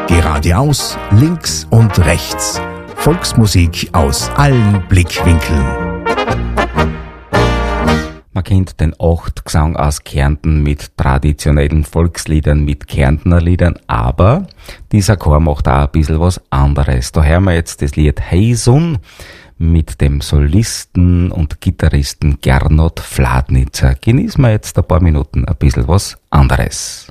Geradeaus, links und rechts. Volksmusik aus allen Blickwinkeln. Man kennt den Achtgesang aus Kärnten mit traditionellen Volksliedern, mit Kärntner Liedern, aber dieser Chor macht auch ein bisschen was anderes. Da hören wir jetzt das Lied Heisun mit dem Solisten und Gitarristen Gernot Fladnitzer. Genießen wir jetzt ein paar Minuten ein bisschen was anderes.